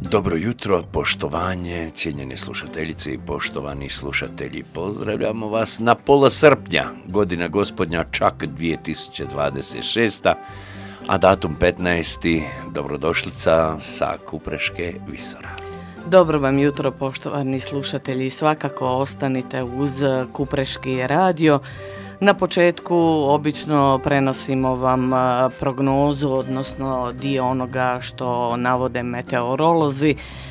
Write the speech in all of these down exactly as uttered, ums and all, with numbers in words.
Dobro jutro, poštovanje, cijenjene slušateljice i poštovani slušatelji. Pozdravljamo vas na pola srpnja, godina gospodnja čak dvije tisuće dvadeset šesta. A datum petnaesti. Dobrodošlica sa Kupreške Visora. Dobro vam jutro, poštovani slušatelji. Svakako ostanite uz Kupreški radio. Na početku obično prenosimo vam prognozu, odnosno dio onoga što navode meteorolozi,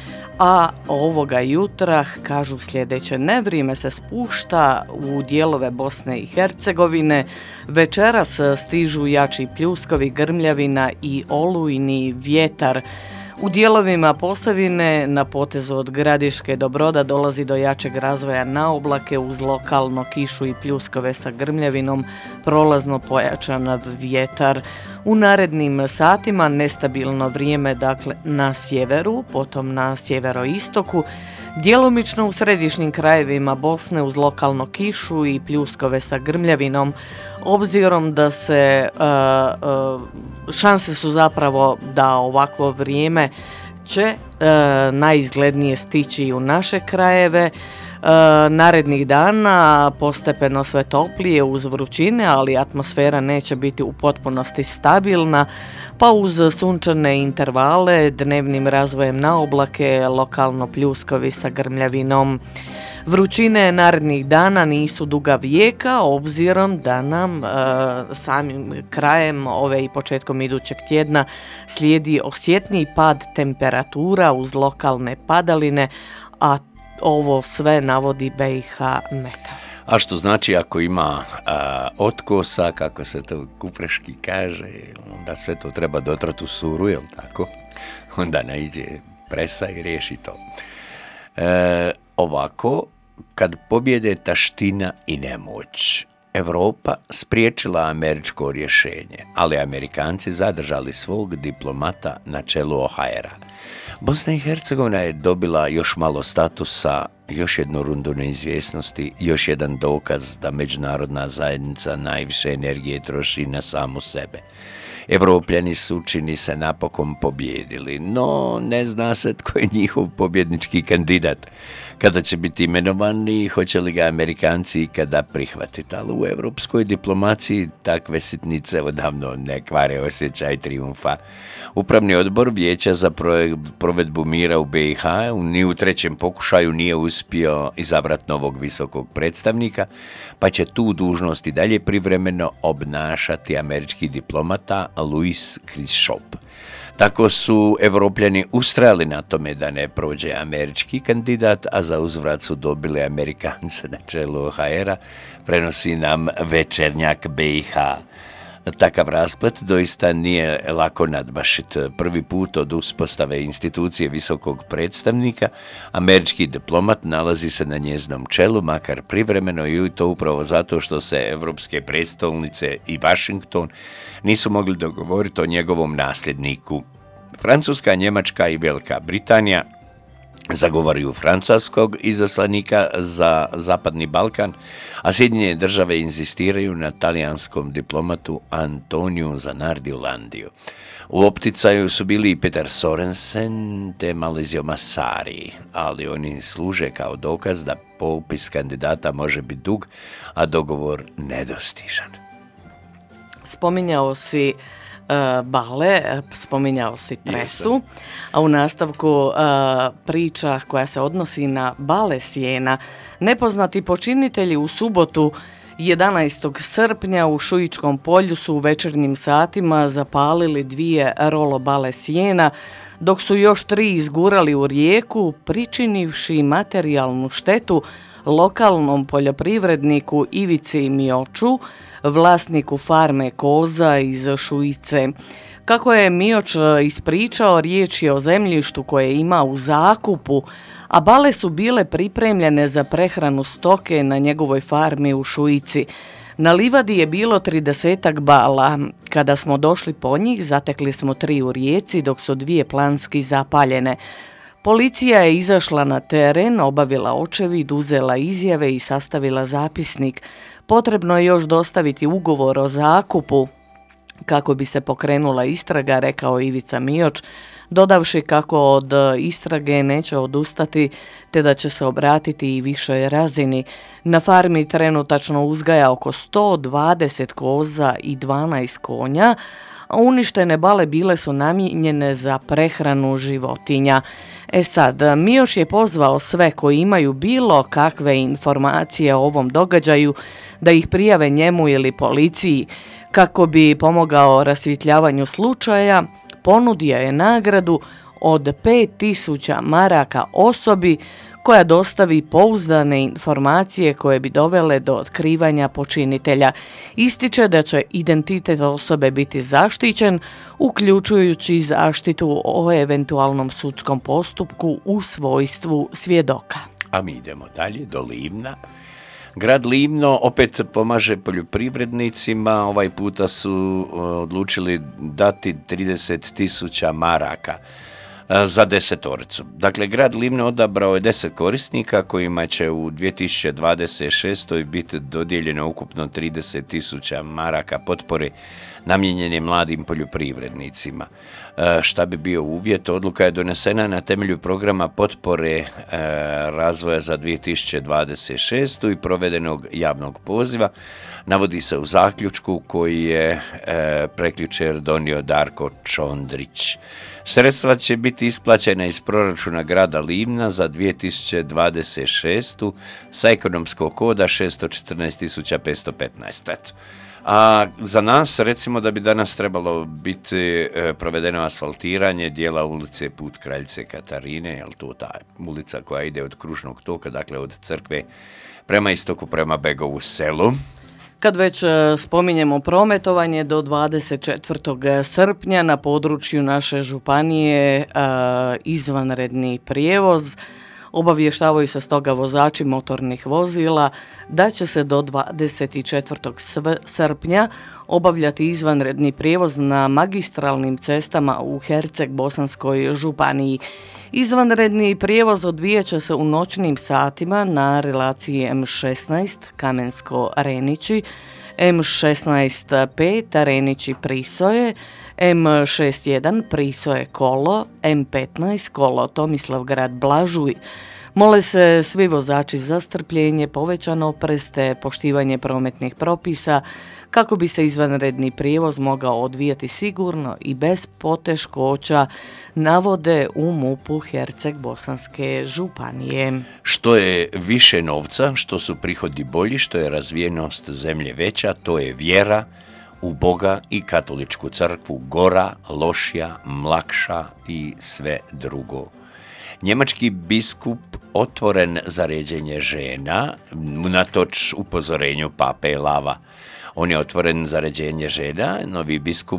a ovoga jutra kažu sljedeće: nevrijeme se spušta u dijelove Bosne i Hercegovine, večeras stižu jači pljuskovi, grmljavina i olujni vjetar. U dijelovima Posavine na potezu od Gradiške do Broda dolazi do jačeg razvoja na oblake uz lokalno kišu i pljuskove sa grmljavinom, prolazno pojačan vjetar. U narednim satima nestabilno vrijeme, dakle na sjeveru, potom na sjeveroistoku, djelomično u središnjim krajevima Bosne uz lokalno kišu i pljuskove sa grmljavinom, obzirom da se uh, uh, šanse su zapravo da ovakvo vrijeme će uh, najizglednije stići i u naše krajeve. Uh, narednih dana postepeno sve toplije uz vrućine, ali atmosfera neće biti u potpunosti stabilna, pa uz sunčane intervale, dnevnim razvojem na oblake, lokalno pljuskovi sa grmljavinom. Vrućine narednih dana nisu duga vijeka, obzirom da nam e, samim krajem ove i početkom idućeg tjedna slijedi osjetniji pad temperatura uz lokalne padaline, a ovo sve navodi B i H Meta. A što znači ako ima a, otkosa, kako se to kupreški kaže, onda sve to treba dotrati u suru, jel tako? Onda naiđe presa i riješi to. E, ovako, kad pobjede taština i nemoć, Europa spriječila američko rješenje, ali Amerikanci zadržali svog diplomata na čelu O H R-a. Bosna i Hercegovina je dobila još malo statusa, još jednu rundu neizvjesnosti, još jedan dokaz da međunarodna zajednica najviše energije troši na samu sebe. Evropljani su, čini se, napokon pobjedili, no ne zna se tko je njihov pobjednički kandidat. Kada će biti imenovan i hoće li ga Amerikanci ikada prihvatiti, ali u europskoj diplomaciji takve sitnice odavno ne kvare osjećaj trijumfa. Upravni odbor Vijeća za provedbu mira u B i H ni u trećem pokušaju nije uspio izabrati novog visokog predstavnika, pa će tu dužnost i dalje privremeno obnašati američki diplomata Louis Christop. Tako su Evropljani ustrajali na tome da ne prođe američki kandidat, a za uzvrat su dobili Amerikance na čelu O H R-a, prenosi nam Večernjak B i H. Takav rasplet doista nije lako nadmašiti. Prvi put od uspostave institucije visokog predstavnika, američki diplomat nalazi se na njezinom čelu, makar privremeno, i to upravo zato što se evropske prestolnice i Washington nisu mogli dogovoriti o njegovom nasljedniku. Francuska, Njemačka i Velika Britanija zagovaraju francuskog izaslanika za Zapadni Balkan, a Sjedinjene države inzistiraju na talijanskom diplomatu Antoniju Zanardiju Landiju. U opticaju su bili i Peter Sorensen te Malizio Massari, ali oni služe kao dokaz da popis kandidata može biti dug, a dogovor nedostižan. Spominjao si Uh, bale, spominjao si presu, a u nastavku uh, priča koja se odnosi na bale sjena. Nepoznati počinitelji u subotu jedanaestog srpnja u Šujičkom polju su u večernjim satima zapalili dvije rolo bale sjena, dok su još tri izgurali u rijeku, pričinivši materijalnu štetu lokalnom poljoprivredniku Ivici Mioču, vlasniku farme koza iz Šujice. Kako je Mioč ispričao, riječ je o zemljištu koje ima u zakupu, a bale su bile pripremljene za prehranu stoke na njegovoj farmi u Šujici. Na livadi je bilo tridesetak bala. Kada smo došli po njih, zatekli smo tri u rijeci, dok su dvije planski zapaljene. Policija je izašla na teren, obavila očevid, uzela izjave i sastavila zapisnik. Potrebno je još dostaviti ugovor o zakupu kako bi se pokrenula istraga, rekao Ivica Mioč. dodavši kako od istrage neće odustati te da će se obratiti i višoj razini. Na farmi trenutačno uzgaja oko sto dvadeset koza i dvanaest konja, a uništene bale bile su namijenjene za prehranu životinja. E sad, Mioš je pozvao sve koji imaju bilo kakve informacije o ovom događaju da ih prijave njemu ili policiji. Kako bi pomogao rasvjetljavanju slučaja, ponudio je nagradu od pet tisuća maraka osobi koja dostavi pouzdane informacije koje bi dovele do otkrivanja počinitelja. Ističe da će identitet osobe biti zaštićen, uključujući zaštitu o eventualnom sudskom postupku u svojstvu svjedoka. A mi idemo dalje do Livna. Grad Livno opet pomaže poljoprivrednicima, ovaj puta su odlučili dati trideset tisuća maraka za desetoricu. Dakle, grad Livno odabrao je deset korisnika kojima će u dvije tisuće dvadeset šestoj biti dodijeljeno ukupno trideset tisuća maraka potpore namijenjene mladim poljoprivrednicima. E, šta bi bio uvjet? Odluka je donesena na temelju programa potpore e, razvoja za dvije tisuće dvadeset šestu i provedenog javnog poziva. Navodi se u zaključku koji je e, prekjučer donio Darko Čondrić. Sredstva će biti isplaćena iz proračuna grada Livna za dvije tisuće dvadeset šestu sa ekonomskog koda šesto četrnaest tisuća petsto petnaest. Eto. A za nas, recimo da bi danas trebalo biti e, provedeno asfaltiranje dijela ulice Put Kraljice Katarine, jel to ta ulica koja ide od Kružnog toka, dakle od crkve prema istoku, prema Begovu selu. Kad već spominjemo prometovanje, do dvadeset četvrtog srpnja na području naše županije izvanredni prijevoz. Obavještavaju se stoga vozači motornih vozila da će se do dvadeset četvrtog srpnja obavljati izvanredni prijevoz na magistralnim cestama u Herceg-Bosanskoj županiji. Izvanredni prijevoz odvijat će se u noćnim satima na relaciji em šesnaest Kamensko-Renići, em šesnaest pet Renići-Prisoje, em šezdeset jedan Prisoje-Kolo, em petnaest Kolo Tomislavgrad-Blažuj. Mole se svi vozači za strpljenje, povećan oprez te poštivanje prometnih propisa kako bi se izvanredni prijevoz mogao odvijati sigurno i bez poteškoća, navode u MUP-u Herceg-Bosanske županije. Što je više novca, što su prihodi bolji, što je razvijenost zemlje veća, to je vjera u Boga i katoličku crkvu gora, lošija, mlakša i sve drugo. Njemački biskup otvoren za ređenje žena, unatoč upozorenju pape Lava. On je otvoren za ređenje žena. Novi biskup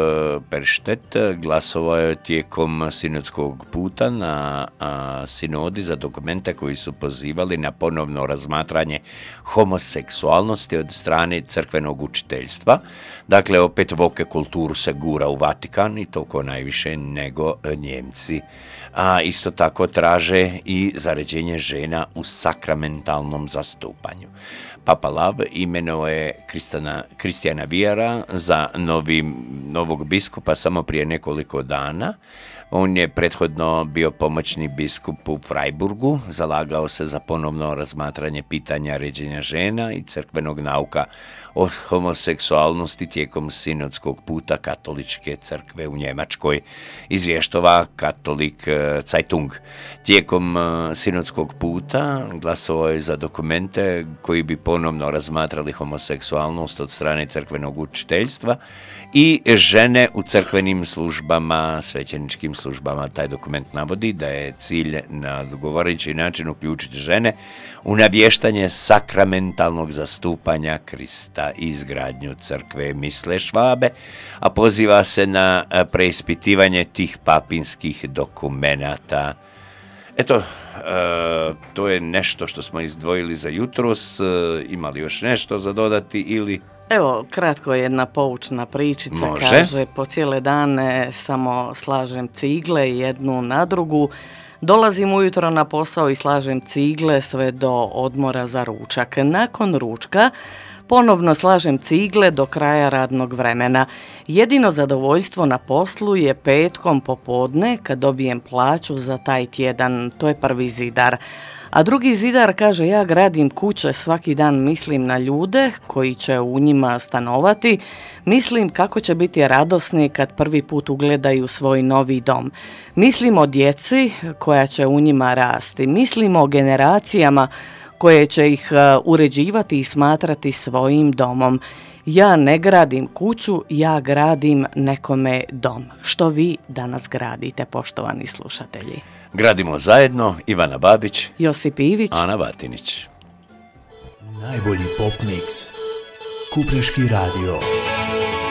Perštet glasovao je tijekom sinodskog puta na sinodi za dokumente koji su pozivali na ponovno razmatranje homoseksualnosti od strane crkvenog učiteljstva. Dakle, opet voke kulturu se gura u Vatikan i toliko najviše nego Njemci. A isto tako traže i zaređenje žena u sakramentalnom zastupanju. Papa Lav imenovao je Kristijana Vijara za novi, novog biskupa samo prije nekoliko dana. On je prethodno bio pomoćni biskup u Freiburgu, zalagao se za ponovno razmatranje pitanja ređenja žena i crkvenog nauka o homoseksualnosti tijekom sinodskog puta katoličke crkve u Njemačkoj, izvještava Katolik Zeitung. Tijekom sinodskog puta glasovao je za dokumente koji bi ponovno razmatrali homoseksualnost od strane crkvenog učiteljstva i žene u crkvenim službama, svećeničkim službama. Taj dokument navodi da je cilj na odgovarajući način uključiti žene u navještanje sakramentalnog zastupanja Krista i izgradnju crkve, misle Švabe, a poziva se na preispitivanje tih papinskih dokumenata. Eto, e, to je nešto što smo izdvojili za jutros. E, ima li još nešto za dodati ili... Evo, kratko jedna poučna pričica. Može. Kaže, po cijele dane samo slažem cigle jednu na drugu. Dolazim ujutro na posao i slažem cigle sve do odmora za ručak. Nakon ručka Ponovno slažem cigle do kraja radnog vremena. Jedino zadovoljstvo na poslu je petkom popodne kad dobijem plaću za taj tjedan. To je prvi zidar. A drugi zidar kaže, ja gradim kuće, svaki dan mislim na ljude koji će u njima stanovati, mislim kako će biti radosni kad prvi put ugledaju svoj novi dom. Mislim o djeci koja će u njima rasti, mislim o generacijama koje će ih uređivati i smatrati svojim domom. Ja ne gradim kuću, ja gradim nekome dom. Što vi danas gradite, poštovani slušatelji? Gradimo zajedno Ivana Babić, Josip Ivić, Ana Batinić. Najbolji pop mix. Kupreški radio.